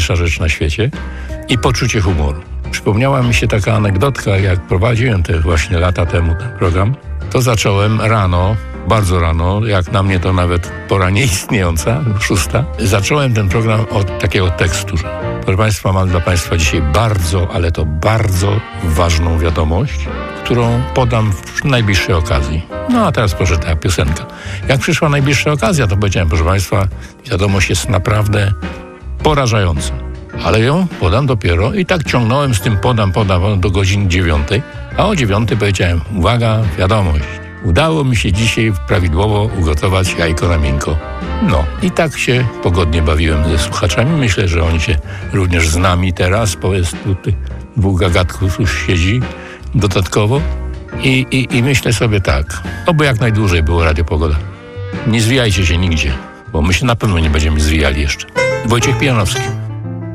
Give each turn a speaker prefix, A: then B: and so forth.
A: najważniejsza rzecz na świecie i poczucie humoru. Przypomniała mi się taka anegdotka, jak prowadziłem te właśnie lata temu ten program, to zacząłem rano, bardzo rano, jak na mnie to nawet pora nieistniejąca, 6. Zacząłem ten program od takiego tekstu, że proszę Państwa, mam dla Państwa dzisiaj bardzo, ale to bardzo ważną wiadomość, którą podam w najbliższej okazji. No a teraz proszę, ta piosenka. Jak przyszła najbliższa okazja, to powiedziałem, proszę Państwa, wiadomość jest naprawdę porażająca. Ale ją podam dopiero i tak ciągnąłem z tym podam do godziny 9, a o 9 powiedziałem, uwaga, wiadomość. Udało mi się dzisiaj prawidłowo ugotować jajko na miękko. No i tak się pogodnie bawiłem ze słuchaczami. Myślę, że oni się również z nami teraz, bo jest tutaj 2 gagatków już siedzi dodatkowo. I myślę sobie tak, oby jak najdłużej było Radio Pogoda. Nie zwijajcie się nigdzie, bo my się na pewno nie będziemy zwijali jeszcze. Wojciech Pijanowski.